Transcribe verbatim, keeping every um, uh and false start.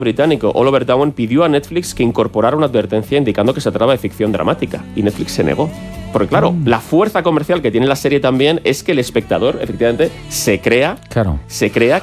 británico Oliver Dowden pidió a Netflix que incorporara una advertencia indicando que se trataba de ficción dramática, y Netflix se negó. Porque claro, mm. la fuerza comercial que tiene la serie también es que el espectador, efectivamente, se crea, claro. se crea